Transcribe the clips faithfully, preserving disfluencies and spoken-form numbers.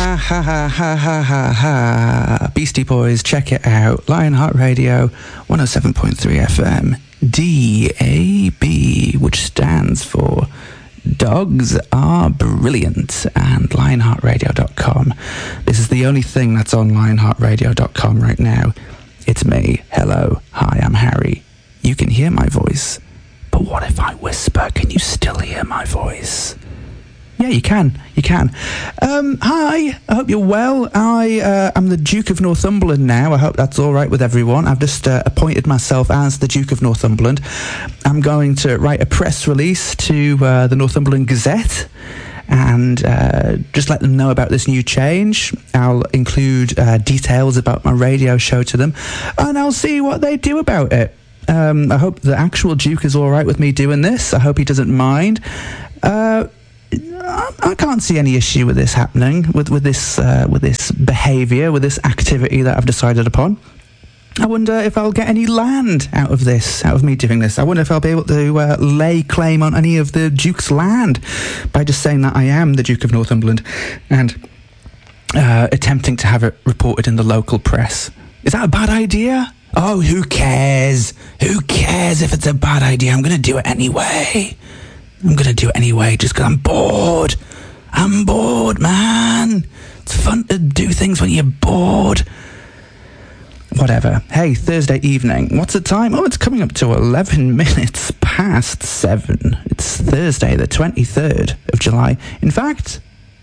Ha ha ha ha ha ha ha. Beastie Boys, check it out. Lionheart Radio, one oh seven point three F M. D A B, which stands for Dogs Are Brilliant, and lionheart radio dot com. This is the only thing that's on lionheart radio dot com right now. It's me. Hello. Hi, I'm Harry. You can hear my voice. But what if I whisper? Can you still hear my voice? Yeah, you can. You can. Um, hi, I hope you're well. I uh, am the Duke of Northumberland now. I hope that's all right with everyone. I've just uh, appointed myself as the Duke of Northumberland. I'm going to write a press release to uh, the Northumberland Gazette and uh, just let them know about this new change. I'll include uh, details about my radio show to them, and I'll see what they do about it. Um, I hope the actual Duke is all right with me doing this. I hope he doesn't mind. Uh... I can't see any issue with this happening, with with this uh, with this behaviour, with this activity that I've decided upon. I wonder if I'll get any land out of this, out of me doing this. I wonder if I'll be able to uh, lay claim on any of the Duke's land by just saying that I am the Duke of Northumberland and uh, attempting to have it reported in the local press. Is that a bad idea? Oh, who cares? Who cares if it's a bad idea? I'm going to do it anyway. I'm going to do it anyway, just because I'm bored. I'm bored, man. It's fun to do things when you're bored. Whatever. Hey, Thursday evening. What's the time? Oh, it's coming up to eleven minutes past seven. It's Thursday, the twenty-third of July. In fact,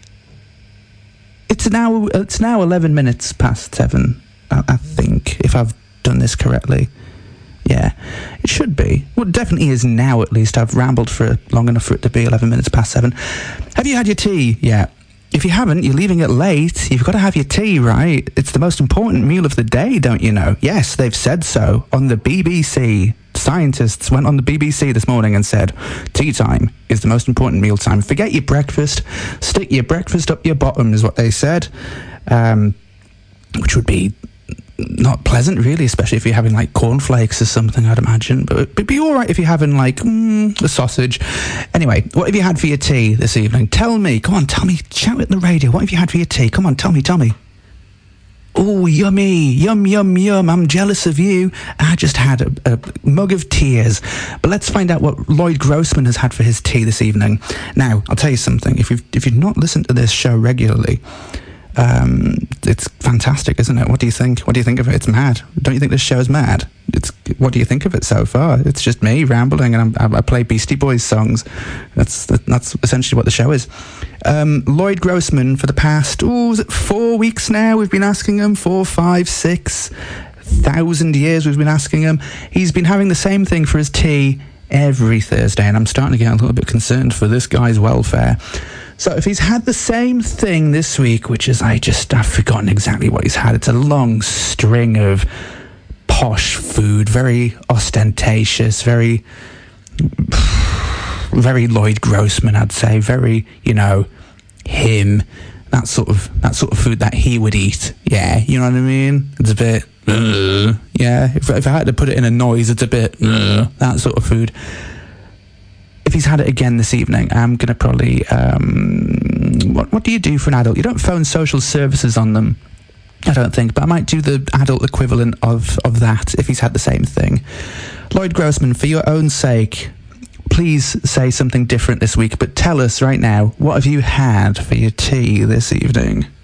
it's now, it's now eleven minutes past seven, I, I think, if I've done this correctly. Yeah, it should be. Well, it definitely is now, at least. I've rambled for long enough for it to be eleven minutes past seven. Have you had your tea yet? If you haven't, you're leaving it late. You've got to have your tea, right? It's the most important meal of the day, don't you know? Yes, they've said so on the B B C. Scientists went on the B B C this morning and said, tea time is the most important meal time. Forget your breakfast. Stick your breakfast up your bottom, is what they said. Um, which would be not pleasant, really, especially if you're having like cornflakes or something, I'd imagine. But it'd be all right if you're having like mm, a sausage. Anyway, what have you had for your tea this evening? Tell me. Come on, tell me. Shout it in the radio. What have you had for your tea? Come on, tell me, tell me. Oh, yummy. Yum, yum, yum. I'm jealous of you. I just had a, a mug of tears. But let's find out what Lloyd Grossman has had for his tea this evening. Now, I'll tell you something. If you've, if you've not listened to this show regularly, Um, it's fantastic, isn't it? What do you think? What do you think of it? It's mad. Don't you think this show is mad? It's. What do you think of it so far? It's just me rambling, and I'm, I play Beastie Boys songs. That's that's essentially what the show is. Um, Lloyd Grossman, for the past, oh, is it four weeks now? We've been asking him four, five, six thousand years. We've been asking him. He's been having the same thing for his tea every Thursday, and I'm starting to get a little bit concerned for this guy's welfare. So if he's had the same thing this week, which is, I just, I've forgotten exactly what he's had. It's a long string of posh food, very ostentatious, very, very Lloyd Grossman, I'd say. Very, you know, him, that sort of, that sort of food that he would eat. Yeah, you know what I mean? It's a bit, uh, yeah, if, if I had to put it in a noise, it's a bit, uh, that sort of food. If he's had it again this evening, I'm going to probably... Um, what, what do you do for an adult? You don't phone social services on them, I don't think, but I might do the adult equivalent of, of that if he's had the same thing. Lloyd Grossman, for your own sake, please say something different this week, but tell us right now, what have you had for your tea this evening?